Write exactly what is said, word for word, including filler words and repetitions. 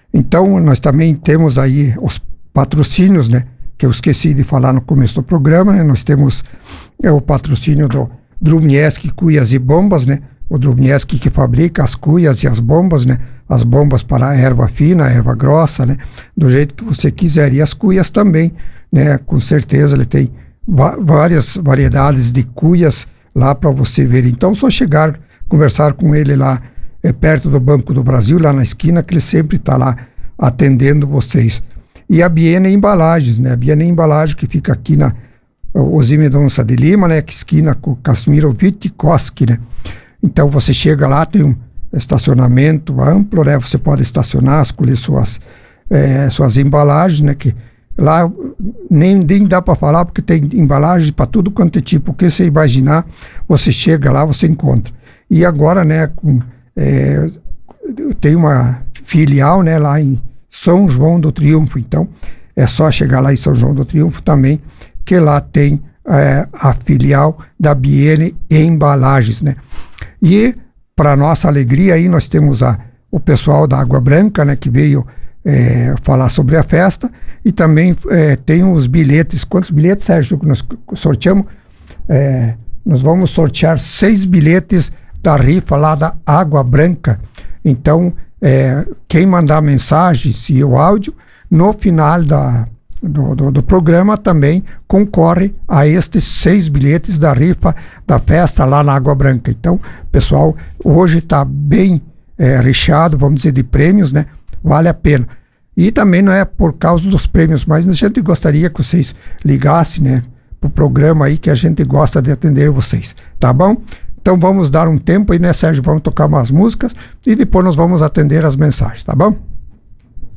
Então, nós também temos aí os patrocínios, né? Que eu esqueci de falar no começo do programa, né? Nós temos é, o patrocínio do Drumieski Cuias e Bombas, né? O Drumieski que fabrica as cuias e as bombas, né? As bombas para a erva fina, a erva grossa, né? Do jeito que você quiser. E as cuias também, né? Com certeza ele tem várias variedades de cuias lá para você ver. Então, só chegar, conversar com ele lá, é, perto do Banco do Brasil, lá na esquina, que ele sempre está lá atendendo vocês. E a Biene Embalagens, né? A Biene Embalagem, que fica aqui na Osir Mendonça de Lima, né? Que esquina com Casimiro Witkowski, né? Então, você chega lá, tem um estacionamento amplo, né? Você pode estacionar, escolher suas, é, suas embalagens, né? Que lá nem, nem dá para falar, porque tem embalagem para tudo quanto é tipo. O que você imaginar, você chega lá, você encontra. E agora, né, com, é, tem uma filial, né, lá em São João do Triunfo. Então, é só chegar lá em São João do Triunfo também, que lá tem é, a filial da Biene Embalagens, né? E, para nossa alegria, aí nós temos a, o pessoal da Água Branca, né, que veio É, falar sobre a festa, e também é, tem os bilhetes. Quantos bilhetes, Sérgio, que nós sorteamos? É, nós vamos sortear seis bilhetes da rifa lá da Água Branca. Então, é, quem mandar mensagem e o áudio, no final da, do, do, do programa também concorre a estes seis bilhetes da rifa da festa lá na Água Branca. Então, pessoal, hoje está bem é, recheado, vamos dizer, de prêmios, né? Vale a pena. E também não é por causa dos prêmios, mas a gente gostaria que vocês ligassem, né, pro programa aí, que a gente gosta de atender vocês, tá bom? Então vamos dar um tempo aí, né, Sérgio? Vamos tocar umas músicas e depois nós vamos atender as mensagens, tá bom?